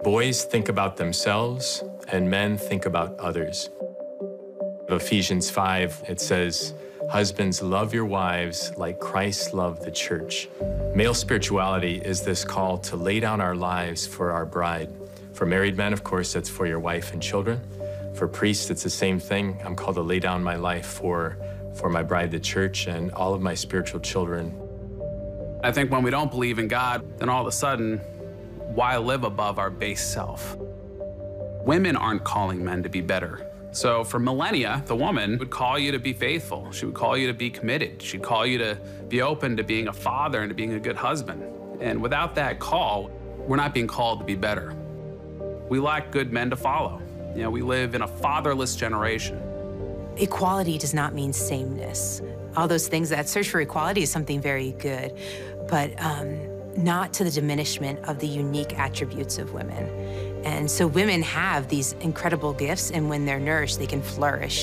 Boys think about themselves, and men think about others. Ephesians 5, it says, "Husbands, love your wives like Christ loved the church." Male spirituality is this call to lay down our lives for our bride. For married men, of course, that's for your wife and children. For priests, it's the same thing. I'm called to lay down my life for my bride, the church, and all of my spiritual children. I think when we don't believe in God, then all of a sudden, why live above our base self? Women aren't calling men to be better. So for millennia, the woman would call you to be faithful. She would call you to be committed. She'd call you to be open to being a father and to being a good husband. And without that call, we're not being called to be better. We lack good men to follow. You know, we live in a fatherless generation. Equality does not mean sameness. All those things, that search for equality is something very good, but not to the diminishment of the unique attributes of women. And so women have these incredible gifts, and when they're nourished, they can flourish.